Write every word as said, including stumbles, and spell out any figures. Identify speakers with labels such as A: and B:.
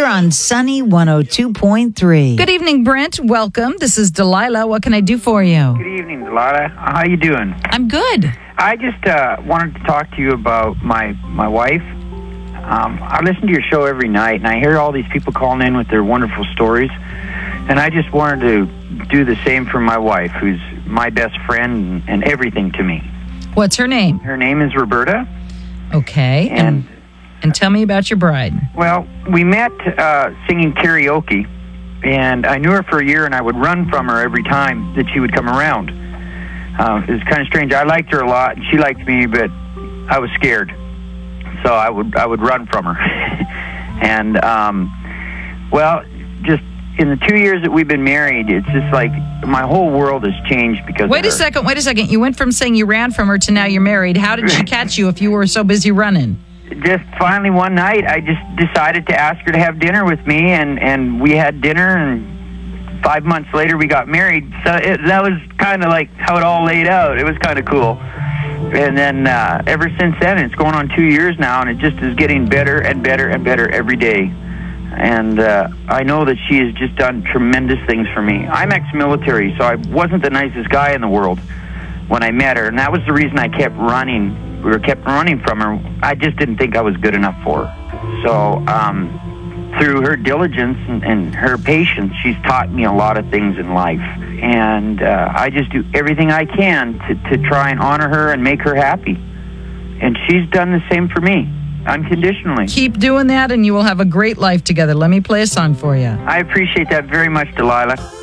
A: on Sunny one oh two point three.
B: Good evening, Brent. Welcome. This is Delilah. What can I do for you?
C: Good evening, Delilah. How you doing?
B: I'm good.
C: I just uh, wanted to talk to you about my my wife. Um, I listen to your show every night, and I hear all these people calling in with their wonderful stories. And I just wanted to do the same for my wife, who's my best friend and everything to me.
B: What's her name?
C: Her name is Roberta.
B: Okay. And and, and tell me about your bride.
C: Well, we met uh, singing karaoke, and I knew her for a year, and I would run from her every time that she would come around. Uh, it was kind of strange. I liked her a lot, and she liked me, but I was scared. So I would I would run from her. and, um, well, just in the two years that we've been married, it's just like my whole world has changed because
B: Wait
C: of
B: a
C: her.
B: second, wait a second. You went from saying you ran from her to now you're married. How did she catch you if you were so busy running?
C: Just finally one night, I just decided to ask her to have dinner with me, and, and we had dinner, and five months later we got married. So it, that was kind of like how it all laid out. It was kind of cool. And then uh, ever since then, it's going on two years now, and it just is getting better and better and better every day. And uh, I know that she has just done tremendous things for me. I'm ex-military, so I wasn't the nicest guy in the world when I met her, and that was the reason I kept running. We were kept running from her. I just didn't think I was good enough for her. So um, through her diligence and, and her patience, she's taught me a lot of things in life. And uh, I just do everything I can to, to try and honor her and make her happy. And she's done the same for me, unconditionally.
B: Keep doing that, and you will have a great life together. Let me play a song for you.
C: I appreciate that very much, Delilah.